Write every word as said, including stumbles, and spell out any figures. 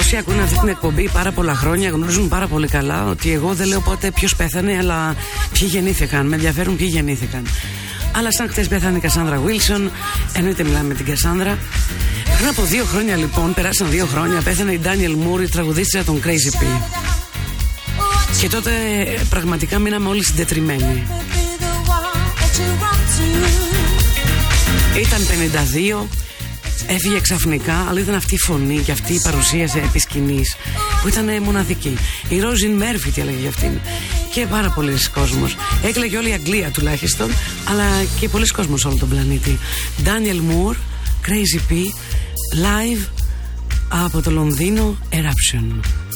Όσοι ακούνε αυτή την εκπομπή πάρα πολλά χρόνια γνωρίζουν πάρα πολύ καλά ότι εγώ δεν λέω πότε ποιος πέθανε, αλλά ποιοι γεννήθηκαν. Με ενδιαφέρουν ποιοι γεννήθηκαν. Αλλά σαν χτες πέθανε η Κασάνδρα Βίλσον, εννοείται μιλάμε με την Κασάνδρα. Πριν από δύο χρόνια λοιπόν, περάσαν δύο χρόνια, πέθανε η Ντάνιελ Μουρ, η τραγουδίστρια των Crazy P. Και τότε πραγματικά μείναμε όλοι συντετριμμένοι. Ήταν πενήντα δύο, έφυγε ξαφνικά, αλλά ήταν αυτή η φωνή και αυτή η παρουσίαση επί σκηνής που ήταν μοναδική. Η Ρόζιν Μέρφι τι έλεγε για αυτήν. Και πάρα πολλοί κόσμος. Έκλαιγε όλη η Αγγλία τουλάχιστον, αλλά και πολλοί κόσμος όλο τον πλανήτη. Ντάνιελ Μουρ, Crazy P, live από το Λονδίνο, Eruption.